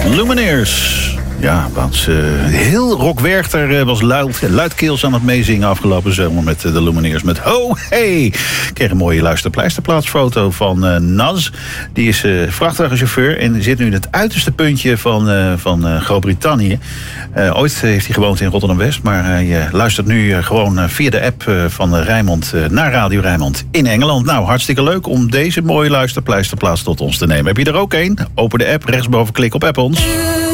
Lumineers. Ja, want heel Rock Werchter was luidkeels aan het meezingen afgelopen zomer met de Lumineers. Met Ho Hey! Ik kreeg een mooie luisterpleisterplaatsfoto van Naz. Die is vrachtwagenchauffeur en zit nu in het uiterste puntje van Groot-Brittannië. Ooit heeft hij gewoond in Rotterdam-West, maar hij luistert nu gewoon via de app van Rijnmond naar Radio Rijnmond in Engeland. Nou, hartstikke leuk om deze mooie luisterpleisterplaats tot ons te nemen. Heb je er ook een? Open de app, rechtsboven klik op app ons.